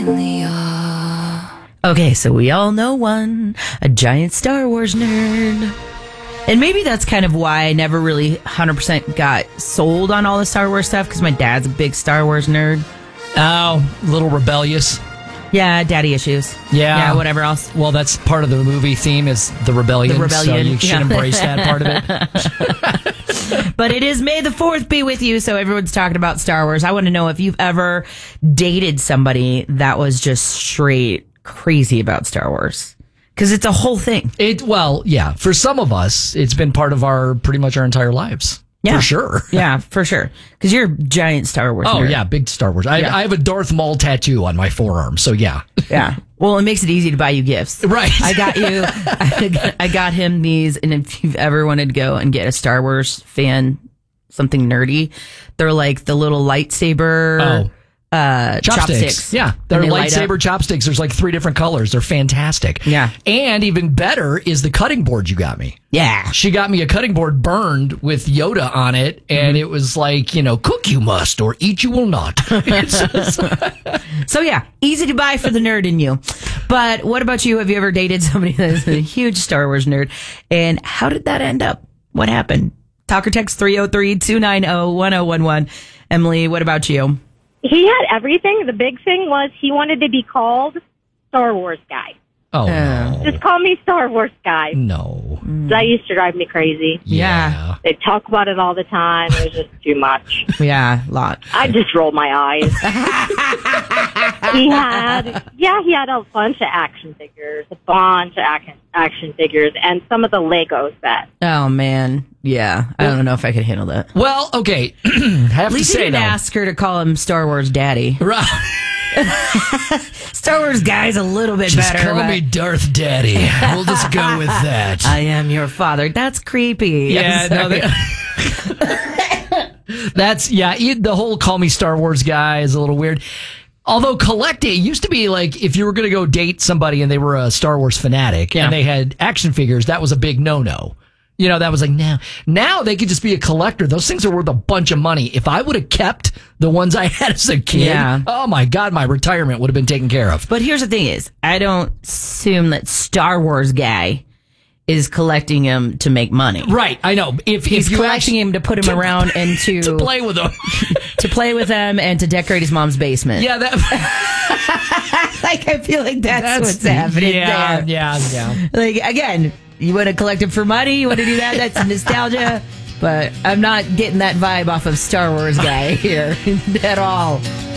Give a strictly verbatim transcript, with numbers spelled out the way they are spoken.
Okay, so we all know one, a giant Star Wars nerd. And maybe that's kind of why I never really one hundred percent got sold on all the Star Wars stuff, because my dad's a big Star Wars nerd. Oh, a little rebellious. Yeah, daddy issues. Yeah. Yeah, whatever else. Well, that's part of the movie theme is the rebellion. The rebellion. So you should yeah. embrace that part of it. But it is May the fourth be with you, so everyone's talking about Star Wars. I want to know if you've ever dated somebody that was just straight crazy about Star Wars. Because it's a whole thing. It Well, yeah. For some of us, it's been part of our pretty much our entire lives. Yeah. For sure. Yeah, for sure. Because you're a giant Star Wars Oh, nerd. yeah. Big Star Wars. I, Yeah. I have a Darth Maul tattoo on my forearm. So, yeah. Yeah. Well, it makes it easy to buy you gifts. Right. I got you. I got, I got him these. And if you've ever wanted to go and get a Star Wars fan something nerdy, they're like the little lightsaber. Oh. Uh, Chopsticks. chopsticks. Yeah. They're And they light lightsaber up. chopsticks. There's like three different colors. They're fantastic. Yeah. And even better is the cutting board you got me. Yeah. She got me a cutting board burned with Yoda on it. And Mm-hmm. it was like, you know, cook you must or eat you will not. It's just- So yeah, easy to buy for the nerd in you. But what about you? Have you ever dated somebody that's a huge Star Wars nerd? And how did that end up? What happened? Talk or text three oh three, two nine oh, one oh one one. Emily, what about you? He had everything. The big thing was he wanted to be called Star Wars guy. oh, Uh, no. Just call me Star Wars guy. No. That used to drive me crazy. Yeah. They talk about it all the time. It was just too much. Yeah, a lot. I just rolled my eyes. he had, yeah, he had a bunch of action figures, a bunch of action, action figures, and some of the Lego sets. Oh man, yeah. I don't know if I could handle that. Well, okay. I have At to least say, you didn't though. ask her to call him Star Wars Daddy. Right. Star Wars guy's a little bit Just better. call but me Darth Daddy. We'll just go with that. I am your father. That's creepy. Yeah, I'm no, sorry. they, that's yeah. e- The whole "call me Star Wars" guy is a little weird. Although collecting it used to be like if you were going to go date somebody and they were a Star Wars fanatic Yeah. and they had action figures, that was a big no-no. You know, that was like now. Now they could just be a collector. Those things are worth a bunch of money. If I would have kept the ones I had as a kid, Yeah. oh my God, my retirement would have been taken care of. But here's the thing is, I don't assume that Star Wars guy is collecting him to make money. Right, I know. If He's if you collecting actually, him to put him to- around and to, to play with them, to play with them and to decorate his mom's basement. yeah, that. Like, I feel like that's, That's what's happening yeah, there. yeah, yeah. Like, again, you want to collect him for money, you want to do that, that's nostalgia. But I'm not getting that vibe off of Star Wars guy here at all.